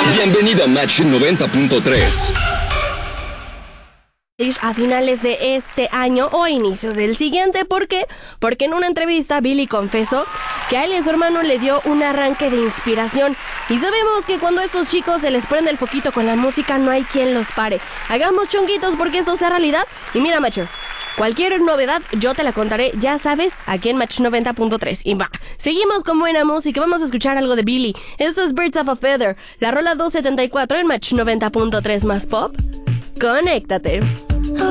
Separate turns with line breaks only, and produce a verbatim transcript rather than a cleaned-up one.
Bienvenido a Match noventa punto tres.
A finales de este año o a inicios del siguiente. ¿Por qué? Porque en una entrevista Billie confesó que a él y a su hermano le dio un arranque de inspiración. Y sabemos que cuando a estos chicos se les prende el foquito con la música, no hay quien los pare. Hagamos chonguitos porque esto sea realidad. Y mira, Matcher, cualquier novedad yo te la contaré, ya sabes, aquí en Match noventa punto tres. Y va, seguimos con buena música, vamos a escuchar algo de Billie. Esto es Birds of a Feather, la rola doscientos setenta y cuatro en Match noventa punto tres más pop. Conéctate.